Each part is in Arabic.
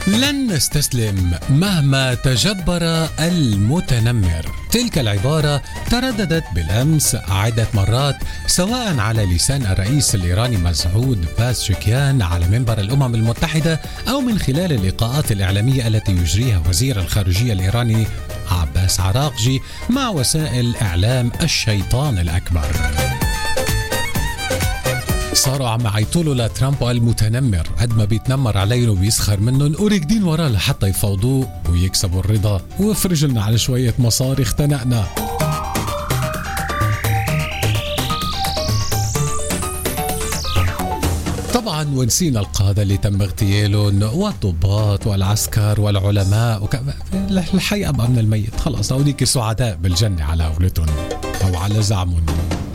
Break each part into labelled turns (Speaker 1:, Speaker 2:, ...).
Speaker 1: لن نستسلم مهما تجبر المتنمر. تلك العبارة ترددت بالأمس عدة مرات سواء على لسان الرئيس الإيراني مسعود بازشكيان على منبر الأمم المتحدة أو من خلال اللقاءات الإعلامية التي يجريها وزير الخارجية الإيراني عباس عراقجي مع وسائل إعلام الشيطان الأكبر. صاروا عم يعيطولوا لترامب المتنمر، قد ما بيتنمر علينا وبيسخر منهم وراكدين وراه لحتى يفوضوه ويكسبوا الرضا ويفرج لنا على شوية مصاري اختنقنا. طبعا ونسينا القادة اللي تم اغتيالهم والضباط والعسكر والعلماء الحي أبقى من الميت، خلاص هوديك سعداء بالجنة على أولتهم أو على زعمهم.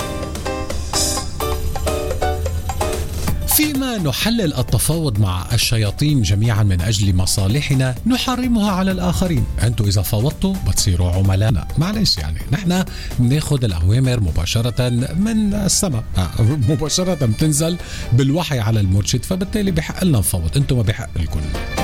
Speaker 1: فيما نحلل التفاوض مع الشياطين جميعا من أجل مصالحنا نحرمها على الآخرين. أنتوا إذا فوضتوا بتصيروا عملانا، معلش يعني نحن بناخد الأوامر مباشرة من السماء، مباشرة بتنزل بالوحي على المرشد، فبالتالي بحق لنا نفوض، أنتوا ما بحق لكم.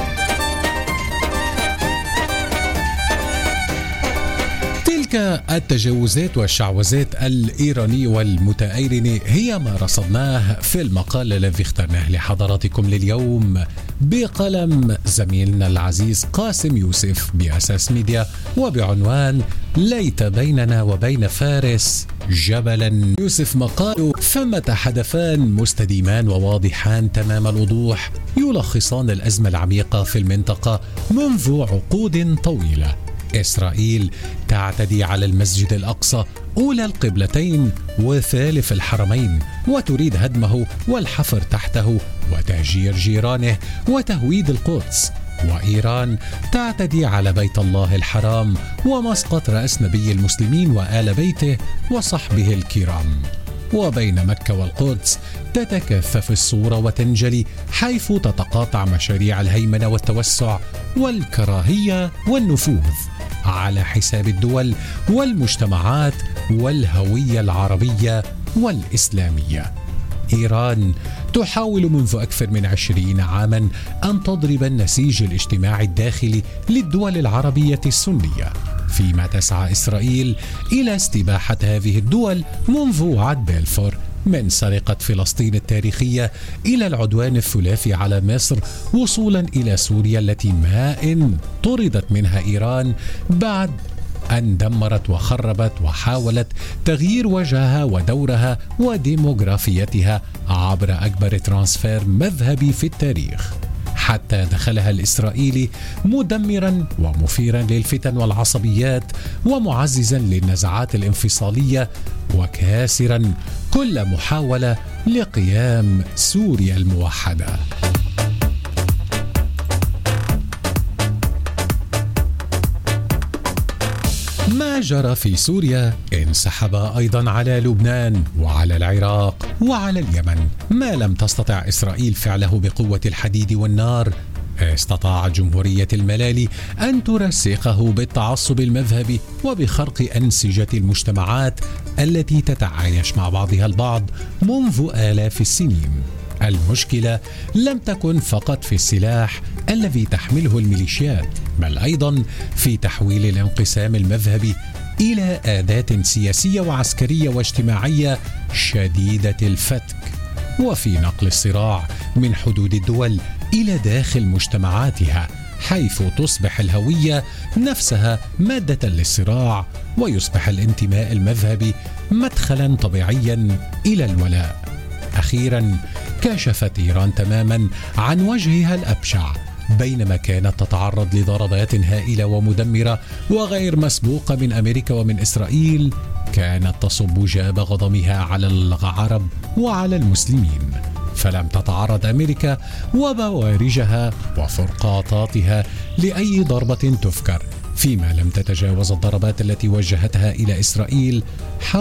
Speaker 1: التجاوزات والشعوذات الإيرانية والمتأيرنة هي ما رصدناه في المقال الذي اخترناه لحضراتكم لليوم بقلم زميلنا العزيز قاسم يوسف بأساس ميديا وبعنوان ليت بيننا وبين فارس جبلا. يوسف مقاله ثمة حدثان مستديمان وواضحان تمام الوضوح يلخصان الأزمة العميقة في المنطقة منذ عقود طويلة. إسرائيل تعتدي على المسجد الأقصى أولى القبلتين وثالث الحرمين وتريد هدمه والحفر تحته وتهجير جيرانه وتهويد القدس. وإيران تعتدي على بيت الله الحرام ومسقط رأس نبي المسلمين وآل بيته وصحبه الكرام. وبين مكة والقدس تتكثف الصورة وتنجلي حيث تتقاطع مشاريع الهيمنة والتوسع والكراهية والنفوذ على حساب الدول والمجتمعات والهوية العربية والإسلامية. إيران تحاول منذ أكثر من 20 عاما أن تضرب النسيج الاجتماعي الداخلي للدول العربية السنية، فيما تسعى إسرائيل إلى استباحة هذه الدول منذ وعد بلفور من سرقة فلسطين التاريخية إلى العدوان الثلاثي على مصر وصولا إلى سوريا التي ما إن طردت منها إيران بعد أن دمرت وخربت وحاولت تغيير وجهها ودورها وديموغرافيتها عبر أكبر ترانسفير مذهبي في التاريخ، حتى دخلها الإسرائيلي مدمرا ومثيرا للفتن والعصبيات ومعززا للنزعات الانفصالية وكاسرا كل محاولة لقيام سوريا الموحدة. ما جرى في سوريا انسحب أيضا على لبنان وعلى العراق وعلى اليمن. ما لم تستطع إسرائيل فعله بقوة الحديد والنار استطاعت جمهورية الملالي أن ترسخه بالتعصب المذهبي وبخرق أنسجة المجتمعات التي تتعايش مع بعضها البعض منذ آلاف السنين. المشكلة لم تكن فقط في السلاح الذي تحمله الميليشيات، بل أيضا في تحويل الانقسام المذهبي إلى أداة سياسية وعسكرية واجتماعية شديدة الفتك، وفي نقل الصراع من حدود الدول إلى داخل مجتمعاتها، حيث تصبح الهوية نفسها مادة للصراع ويصبح الانتماء المذهبي مدخلا طبيعيا إلى الولاء. أخيرا كشفت إيران تماما عن وجهها الأبشع بينما كانت تتعرض لضربات هائلة ومدمرة وغير مسبوقة من أمريكا ومن إسرائيل، كانت تصب جاب غضبها على العرب وعلى المسلمين، فلم تتعرض أمريكا وبوارجها وفرقاطاتها لأي ضربة تذكر، فيما لم تتجاوز الضربات التي وجهتها إلى إسرائيل